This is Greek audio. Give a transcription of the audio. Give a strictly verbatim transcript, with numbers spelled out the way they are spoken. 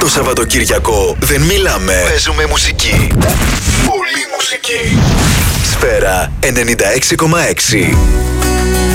το Σαββατοκύριακο δεν μιλάμε, παίζουμε μουσική. Πολύ μουσική. Σφαίρα ενενήντα έξι κόμμα έξι.